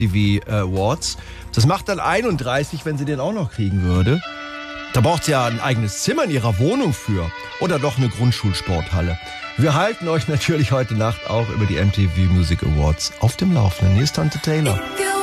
MTV Awards. Das macht dann 31, wenn sie den auch noch kriegen würde. Da braucht sie ja ein eigenes Zimmer in ihrer Wohnung für. Oder doch eine Grundschulsporthalle. Wir halten euch natürlich heute Nacht auch über die MTV Music Awards auf dem Laufenden. Hier ist Tante Taylor.